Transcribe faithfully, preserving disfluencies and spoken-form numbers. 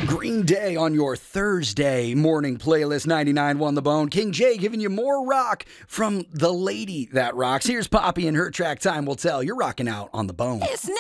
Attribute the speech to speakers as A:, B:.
A: Green Day on your Thursday morning playlist. Ninety-nine point one The Bone. King J giving you more rock from the lady that rocks. Here's Poppy and her track Time Will Tell. You're rocking out on The Bone.
B: It's